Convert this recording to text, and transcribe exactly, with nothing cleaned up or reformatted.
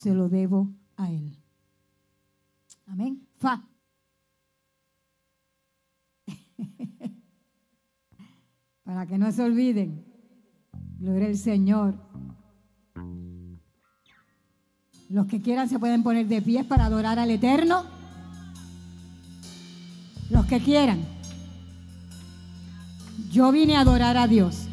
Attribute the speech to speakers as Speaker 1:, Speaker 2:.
Speaker 1: se lo debo a Él. Amén. Fa. Para que no se olviden. Gloria al Señor. Los que quieran se pueden poner de pies para adorar al Eterno. Los que quieran. Yo vine a adorar a Dios.